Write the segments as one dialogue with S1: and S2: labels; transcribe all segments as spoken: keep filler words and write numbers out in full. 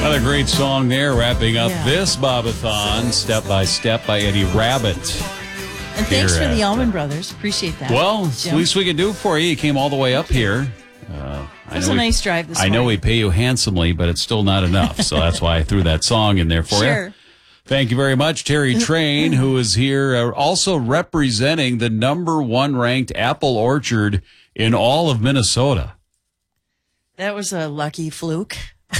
S1: Another great song there, wrapping up
S2: Yeah.
S1: this Bobathon, Step by Step by Eddie Rabbit.
S2: And thanks
S1: Here
S2: for the
S1: at,
S2: Allman
S1: uh,
S2: Brothers. Appreciate that.
S1: Well, it's the
S2: Jim.
S1: least we can do for you. You came all the way up here. Uh,
S2: It was a
S1: we-
S2: nice drive this
S1: I know we
S2: morning.
S1: pay you handsomely, but it's still not enough. So that's why I threw that song in there for
S2: Sure.
S1: you. Thank you very much, Terry Train, who is here uh, also representing the number one ranked apple orchard in all of Minnesota.
S2: That was a lucky fluke.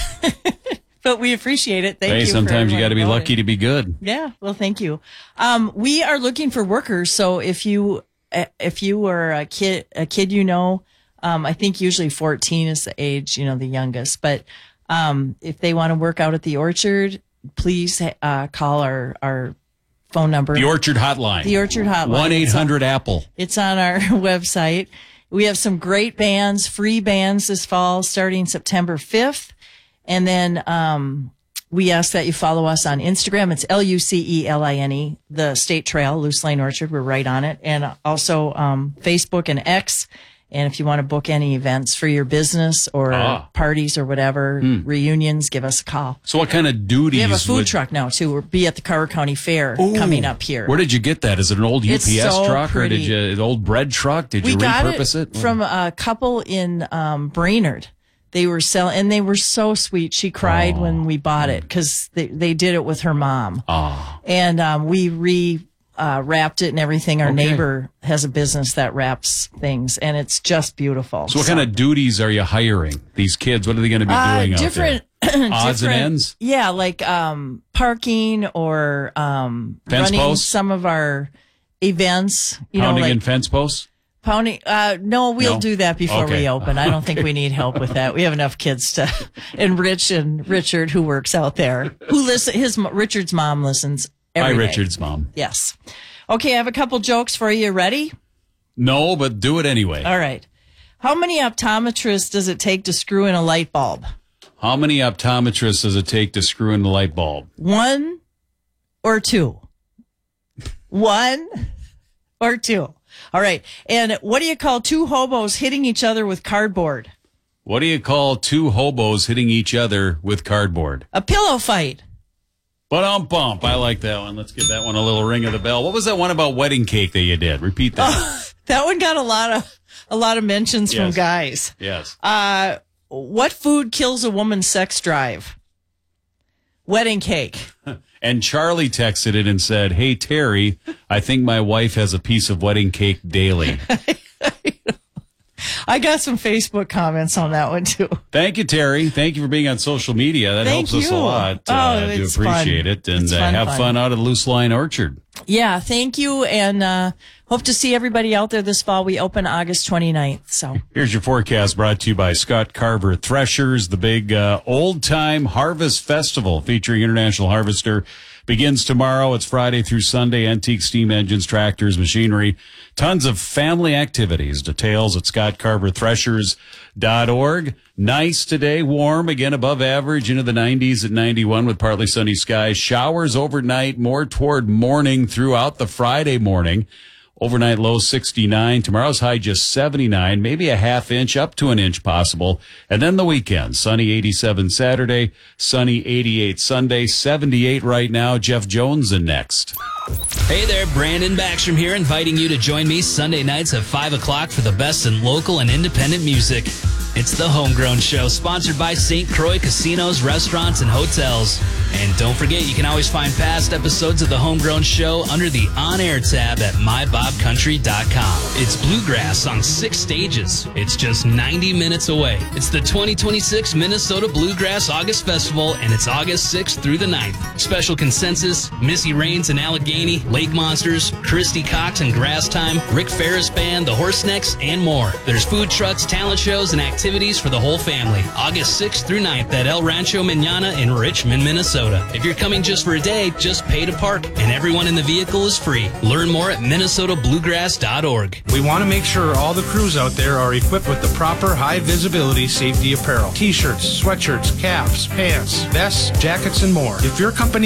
S2: But we appreciate it. Thank
S1: Hey,
S2: you. for
S1: sometimes you got to be
S2: everyone
S1: lucky
S2: voting.
S1: to be good.
S2: Yeah, well, thank you. Um, we are looking for workers. So if you if you are a kid, a kid you know, um, I think usually fourteen is the age, you know, the youngest. But um, if they want to work out at the orchard, please uh, call our our phone number.
S1: The Orchard Hotline.
S2: The Orchard Hotline.
S1: one eight hundred apple.
S2: It's on our website. We have some great bands, free bands this fall, starting September fifth. And then um, we ask that you follow us on Instagram. It's L U C E L I N E, the State Trail, Loose Lane Orchard. We're right on it. And also um, Facebook and X. And if you want to book any events for your business or
S1: Ah.
S2: parties or whatever, reunions, give us a call.
S1: So what kind of duties?
S2: We have a food
S1: would-
S2: truck now, too. We'll be at the Carver County Fair
S1: Ooh.
S2: coming up here.
S1: Where did you get that? Is it an old
S2: It's
S1: U P S
S2: so
S1: truck or
S2: pretty.
S1: did you an old bread truck? Did
S2: we
S1: you
S2: got
S1: repurpose
S2: it,
S1: it?
S2: from a couple in um, Brainerd. They were selling, and they were so sweet. She cried when we bought it because they, they did it with her mom.
S1: Oh.
S2: And um, we re uh, wrapped it and everything. Our
S1: Okay.
S2: neighbor has a business that wraps things, and it's just beautiful.
S1: So what kind of duties are you hiring these kids? What are they going to be
S2: Uh,
S1: doing
S2: different,
S1: out there? Odds and
S2: different-
S1: ends?
S2: Yeah, like um, parking or um,
S1: Fence
S2: running
S1: posts?
S2: some of our events. You
S1: Pounding
S2: know, like
S1: in fence posts?
S2: Pounding, uh, no, we'll
S1: No?
S2: do that before
S1: Okay.
S2: we open. I don't think we need help with that. We have enough kids to, and Rich and Richard, who works out there, who listen, his, Richard's mom listens
S1: Hi,
S2: every day.
S1: Richard's mom.
S2: Yes. Okay, I have a couple jokes for you. Ready?
S1: No, but do it anyway.
S2: All right. How many optometrists does it take to screw in a light bulb?
S1: How many optometrists does it take to screw in the light bulb?
S2: One or two? One or two? All right. And what do you call two hobos hitting each other with cardboard?
S1: What do you call two hobos hitting each other with cardboard?
S2: A pillow fight.
S1: But um bump. I like that one. Let's give that one a little ring of the bell. What was that one about wedding cake that you did? Repeat that.
S2: That one got a lot of a lot of mentions from
S1: Yes.
S2: guys.
S1: Yes.
S2: Uh, what food kills a woman's sex drive? Wedding cake.
S1: And Charlie texted it and said, "Hey, Terry, I think my wife has a piece of wedding cake daily."
S2: I got some Facebook comments on that one too.
S1: Thank you, Terry. Thank you for being on social media. That
S2: Thank
S1: helps us a
S2: you.
S1: lot.
S2: Oh,
S1: uh, I do
S2: it's
S1: appreciate
S2: fun.
S1: it. And
S2: It's
S1: uh,
S2: fun,
S1: have
S2: fun.
S1: fun out at Loose Line Orchard.
S2: Yeah, thank you, and uh, hope to see everybody out there this fall. We open August twenty-ninth. So
S1: Here's your forecast brought to you by Scott Carver Threshers. The big uh, old-time harvest festival featuring International Harvester begins tomorrow. It's Friday through Sunday. Antique steam engines, tractors, machinery, tons of family activities. Details at scott carver threshers dot org. Nice today, warm, again above average, into the nineties at ninety-one with partly sunny skies. Showers overnight, more toward morning throughout the Friday morning. Overnight low sixty-nine. Tomorrow's high just seventy-nine, maybe a half inch up to an inch possible. And then the weekend, sunny eighty-seven Saturday, sunny eighty-eight Sunday, seventy-eight right now. Jeff Jones in next.
S3: Hey there, Brandon Backstrom here, inviting you to join me Sunday nights at five o'clock for the best in local and independent music. It's the Homegrown Show, sponsored by Saint Croix Casinos, Restaurants, and Hotels. And don't forget, you can always find past episodes of the Homegrown Show under the On Air tab at my bob country dot com. It's bluegrass on six stages. It's just ninety minutes away. It's the twenty twenty-six Minnesota Bluegrass August Festival, and it's August sixth through the ninth. Special Consensus, Missy Raines and Allegheny, Lake Monsters, Christy Cox and Grass Time, Rick Ferris Band, the Horsenecks, and more. There's food trucks, talent shows, and activities for the whole family. August sixth through ninth at El Rancho Manana in Richmond, Minnesota. If you're coming just for a day, just pay to park, and everyone in the vehicle is free. Learn more at minnesota bluegrass dot org.
S4: We want to make sure all the crews out there are equipped with the proper high-visibility safety apparel. T-shirts, sweatshirts, caps, pants, vests, jackets, and more. If your company